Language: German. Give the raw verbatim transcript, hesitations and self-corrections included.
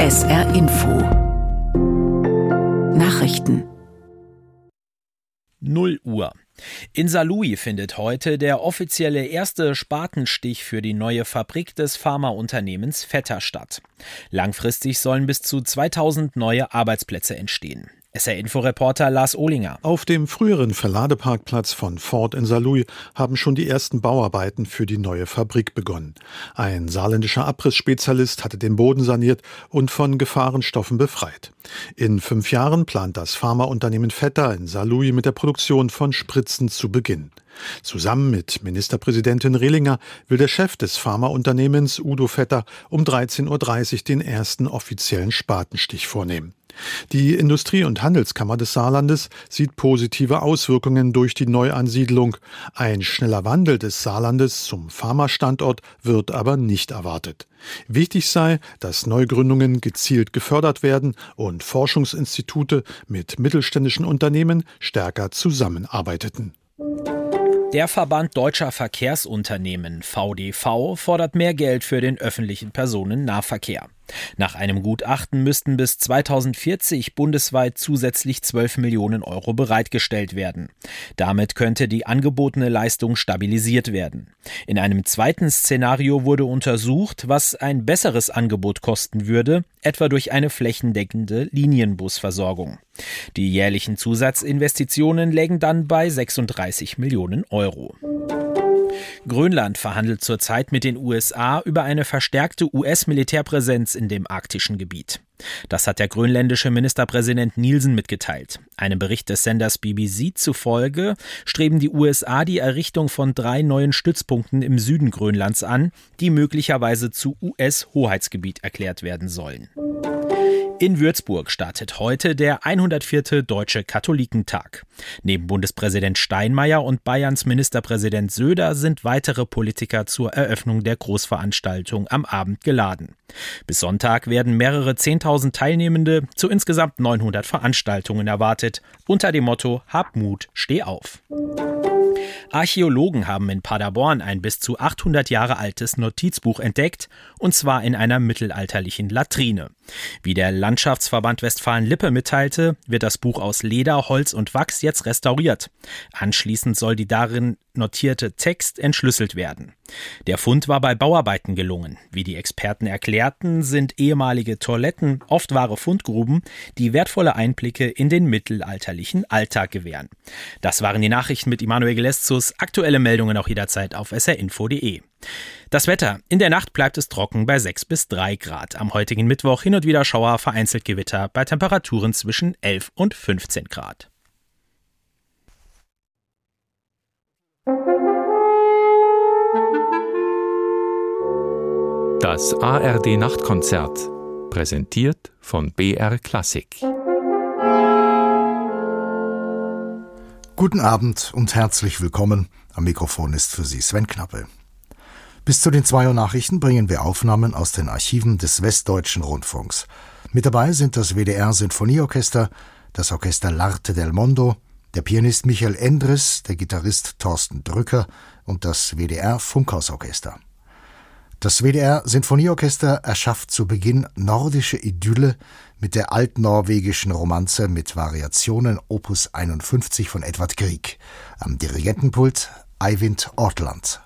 S R Info Nachrichten null Uhr. In Saarlouis findet heute der offizielle erste Spatenstich für die neue Fabrik des Pharmaunternehmens Vetter statt. Langfristig sollen bis zu zweitausend neue Arbeitsplätze entstehen. S R-Info-Reporter Lars Ohlinger. Auf dem früheren Verladeparkplatz von Ford in Saarlouis haben schon die ersten Bauarbeiten für die neue Fabrik begonnen. Ein saarländischer Abrissspezialist hatte den Boden saniert und von Gefahrenstoffen befreit. In fünf Jahren plant das Pharmaunternehmen Vetter in Saarlouis mit der Produktion von Spritzen zu beginnen. Zusammen mit Ministerpräsidentin Rehlinger will der Chef des Pharmaunternehmens, Udo Vetter, um dreizehn Uhr dreißig den ersten offiziellen Spatenstich vornehmen. Die Industrie- und Handelskammer des Saarlandes sieht positive Auswirkungen durch die Neuansiedlung. Ein schneller Wandel des Saarlandes zum Pharmastandort wird aber nicht erwartet. Wichtig sei, dass Neugründungen gezielt gefördert werden und Forschungsinstitute mit mittelständischen Unternehmen stärker zusammenarbeiteten. Der Verband Deutscher Verkehrsunternehmen V D V fordert mehr Geld für den öffentlichen Personennahverkehr. Nach einem Gutachten müssten bis zweitausendvierzig bundesweit zusätzlich zwölf Millionen Euro bereitgestellt werden. Damit könnte die angebotene Leistung stabilisiert werden. In einem zweiten Szenario wurde untersucht, was ein besseres Angebot kosten würde, etwa durch eine flächendeckende Linienbusversorgung. Die jährlichen Zusatzinvestitionen lägen dann bei sechsunddreißig Millionen Euro. Grönland verhandelt zurzeit mit den U S A über eine verstärkte U S-Militärpräsenz in dem arktischen Gebiet. Das hat der grönländische Ministerpräsident Nielsen mitgeteilt. Einem Bericht des Senders B B C zufolge streben die U S A die Errichtung von drei neuen Stützpunkten im Süden Grönlands an, die möglicherweise zu U S-Hoheitsgebiet erklärt werden sollen. In Würzburg startet heute der hundertvierte Deutsche Katholikentag. Neben Bundespräsident Steinmeier und Bayerns Ministerpräsident Söder sind weitere Politiker zur Eröffnung der Großveranstaltung am Abend geladen. Bis Sonntag werden mehrere zehntausend Teilnehmende zu insgesamt neunhundert Veranstaltungen erwartet, unter dem Motto Hab Mut, steh auf. Archäologen haben in Paderborn ein bis zu achthundert Jahre altes Notizbuch entdeckt, und zwar in einer mittelalterlichen Latrine. Wie der Landschaftsverband Westfalen-Lippe mitteilte, wird das Buch aus Leder, Holz und Wachs jetzt restauriert. Anschließend soll die darin notierte Text entschlüsselt werden. Der Fund war bei Bauarbeiten gelungen. Wie die Experten erklärten, sind ehemalige Toiletten oft wahre Fundgruben, die wertvolle Einblicke in den mittelalterlichen Alltag gewähren. Das waren die Nachrichten mit Immanuel Geleszus. Aktuelle Meldungen auch jederzeit auf s r info punkt d e. Das Wetter. In der Nacht bleibt es trocken bei sechs bis drei Grad. Am heutigen Mittwoch hin und wieder Schauer, vereinzelt Gewitter bei Temperaturen zwischen elf und fünfzehn Grad. Das A R D-Nachtkonzert, präsentiert von B R Klassik. Guten Abend und herzlich willkommen. Am Mikrofon ist für Sie Sven Knappe. Bis zu den zwei Uhr Nachrichten bringen wir Aufnahmen aus den Archiven des Westdeutschen Rundfunks. Mit dabei sind das W D R-Sinfonieorchester, das Orchester L'Arte del Mondo, der Pianist Michael Endres, der Gitarrist Thorsten Drücker und das W D R-Funkhausorchester. Das W D R-Sinfonieorchester erschafft zu Beginn nordische Idylle mit der altnorwegischen Romanze mit Variationen Opus einundfünfzig von Edvard Grieg. Am Dirigentenpult Eivind Ortland.